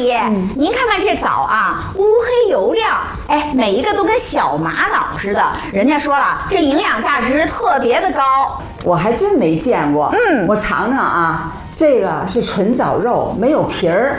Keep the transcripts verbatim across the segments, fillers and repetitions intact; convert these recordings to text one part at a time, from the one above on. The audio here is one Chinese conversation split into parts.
姨，嗯、您看看这枣啊，乌黑油亮，哎，每一个都跟小玛瑙似的。人家说了，这营养价值特别的高。 我还真没见过，嗯，我尝尝啊，这个是纯枣肉，没有皮儿。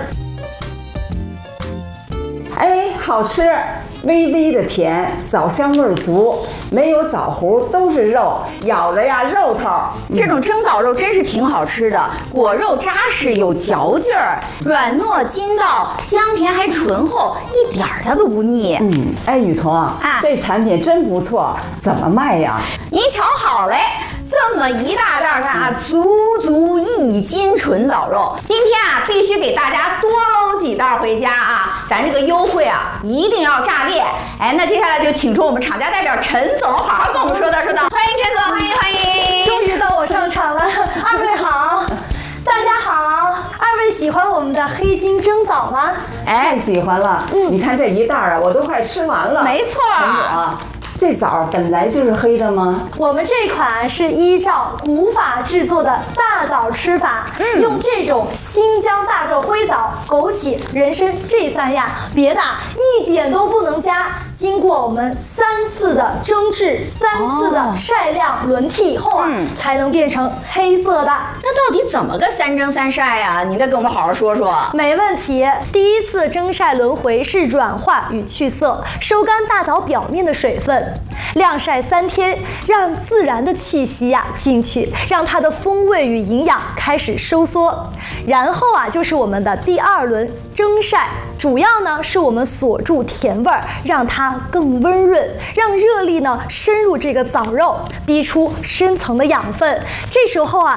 哎，好吃，微微的甜，枣香味儿足，没有枣核，都是肉，咬着呀肉头。 这种蒸枣肉真是挺好吃的，果肉扎实有嚼劲儿，软糯筋道，香甜还醇厚，一点儿它都不腻。 嗯，哎，雨桐啊，这产品真不错，怎么卖呀？ 您瞧好嘞。这么一大袋看啊，足足一斤纯枣肉。今天啊，必须给大家多搂几袋回家啊！咱这个优惠啊，一定要炸裂！哎，那接下来就请出我们厂家代表陈总，好好跟我们说道说道。欢迎陈总，欢迎欢迎！ 终于到我上场了，二位好，大家好。二位喜欢我们的黑金蒸枣吗？ 哎，太喜欢了！嗯，你看这一袋啊，我都快吃完了。 没错， 陈总。这枣本来就是黑的吗？ 我们这款是依照古法制作的大枣吃法，嗯、用这种新疆大个灰枣、枸杞、人参这三样，别的一点都不能加。经过我们三次的蒸制、三次的晒晾、轮替以后啊，嗯、才能变成黑色的。 那到底怎么个三蒸三晒啊？你再给我们好好说说。 没问题。第一次蒸晒轮回是软化与去色，收干大枣表面的水分。晾晒三天，让自然的气息呀、啊、进去，让它的风味与营养开始收缩。然后啊，就是我们的第二轮蒸晒，主要呢是我们锁住甜味儿，让它更温润，让热力呢深入这个枣肉，逼出深层的养分。这时候啊，